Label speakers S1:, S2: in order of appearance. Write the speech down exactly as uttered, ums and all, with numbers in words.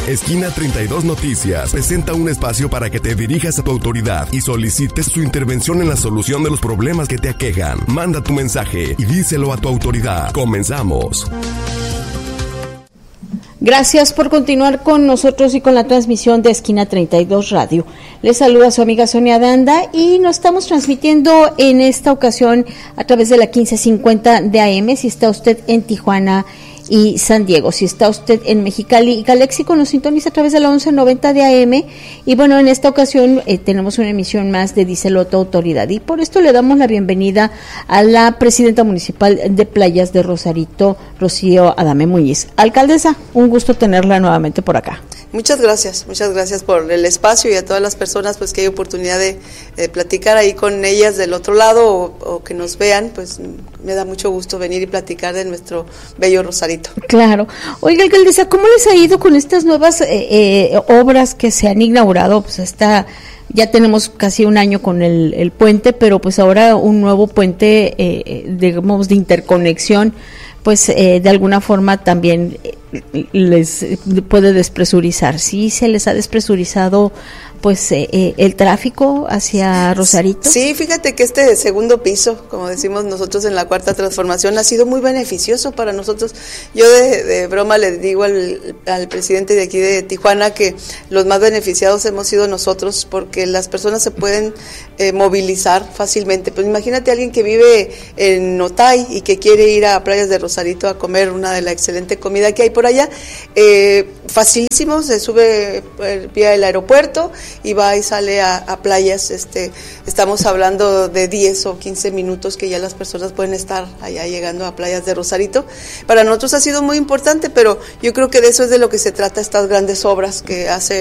S1: Esquina treinta y dos Noticias presenta un espacio para que te dirijas a tu autoridad y solicites su intervención en la solución de los problemas que te aquejan. Manda tu mensaje y díselo a tu autoridad. Comenzamos.
S2: Gracias por continuar con nosotros y con la transmisión de Esquina treinta y dos Radio. Les saluda su amiga Sonia Danda y nos estamos transmitiendo en esta ocasión a través de la quince cincuenta de A M, si está usted en Tijuana y San Diego. Si está usted en Mexicali y Calexico, nos sintoniza a través de la once noventa de A M. Y bueno, en esta ocasión eh, tenemos una emisión más de Díselo a tu autoridad. Y por esto le damos la bienvenida a la presidenta municipal de Playas de Rosarito, Rocío Adame Muñiz. Alcaldesa, un gusto tenerla nuevamente por acá.
S3: Muchas gracias, muchas gracias por el espacio y a todas las personas pues que hay oportunidad de eh, platicar ahí con ellas del otro lado o, o que nos vean, pues me da mucho gusto venir y platicar de nuestro bello Rosarito.
S2: Claro. Oiga, alcaldesa, ¿cómo les ha ido con estas nuevas eh, eh, obras que se han inaugurado? Pues está, ya tenemos casi un año con el, el puente, pero pues ahora un nuevo puente, eh, digamos, de interconexión, pues eh, de alguna forma también les puede despresurizar. ¿Sí se les ha despresurizado pues eh, eh, el tráfico hacia Rosarito?
S3: Sí, fíjate que este segundo piso, como decimos nosotros en la Cuarta Transformación, ha sido muy beneficioso para nosotros. Yo de, de broma le digo al, al presidente de aquí de Tijuana que los más beneficiados hemos sido nosotros, porque las personas se pueden eh, movilizar fácilmente. Pues imagínate a alguien que vive en Otay y que quiere ir a Playas de Rosarito a comer una de la excelente comida que hay por allá, eh, facilísimo, se sube vía el aeropuerto y va y sale a, a playas. Este, estamos hablando de diez o quince minutos que ya las personas pueden estar allá llegando a Playas de Rosarito. Para nosotros ha sido muy importante, pero yo creo que de eso es de lo que se trata estas grandes obras que hace